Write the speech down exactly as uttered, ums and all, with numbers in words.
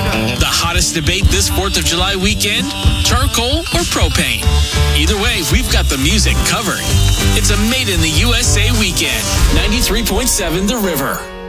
The hottest debate this fourth of July weekend? Charcoal or propane? Either way, we've got the music covered. It's a Made in the U S A weekend. ninety-three point seven The River.